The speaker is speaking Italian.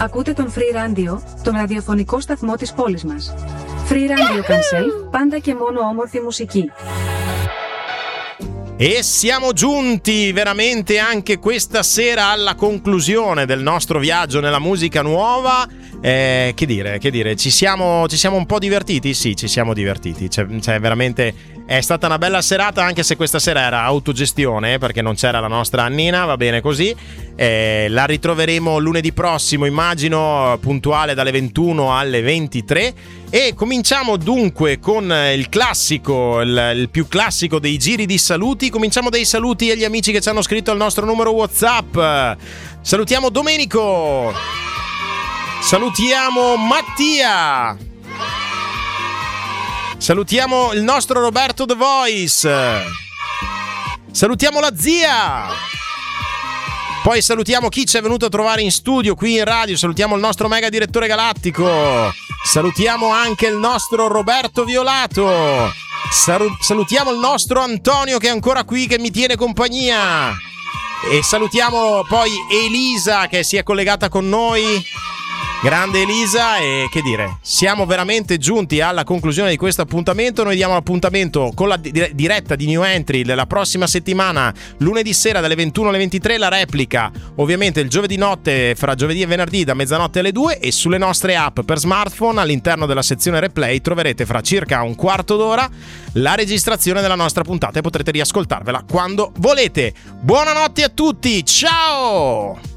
Ακούτε τον Free Radio, τον ραδιοφωνικό σταθμό της πόλης μας. Free Radio Cancel, πάντα και μόνο όμορφη μουσική. E siamo giunti veramente anche questa sera alla conclusione del nostro viaggio nella musica nuova. Che dire, ci siamo un po' divertiti? Sì, ci siamo divertiti. Cioè veramente è stata una bella serata, anche se questa sera era autogestione, perché non c'era la nostra Annina, va bene così. La ritroveremo lunedì prossimo, immagino, puntuale dalle 21 alle 23. E cominciamo dunque con il classico, il più classico dei giri di saluti. Cominciamo dai saluti agli amici che ci hanno scritto al nostro numero WhatsApp. Salutiamo Domenico, salutiamo Mattia, salutiamo il nostro Roberto The Voice, salutiamo la zia, poi salutiamo chi ci è venuto a trovare in studio qui in radio, salutiamo il nostro mega direttore galattico, salutiamo anche il nostro Roberto Violato, salutiamo il nostro Antonio che è ancora qui, che mi tiene compagnia, e salutiamo poi Elisa che si è collegata con noi. Grande Elisa, e che dire, siamo veramente giunti alla conclusione di questo appuntamento. Noi diamo l'appuntamento con la diretta di New Entry della prossima settimana, lunedì sera dalle 21 alle 23, la replica ovviamente il giovedì notte, fra giovedì e venerdì da mezzanotte alle 2, e sulle nostre app per smartphone all'interno della sezione replay troverete fra circa un quarto d'ora la registrazione della nostra puntata e potrete riascoltarvela quando volete. Buonanotte a tutti, ciao!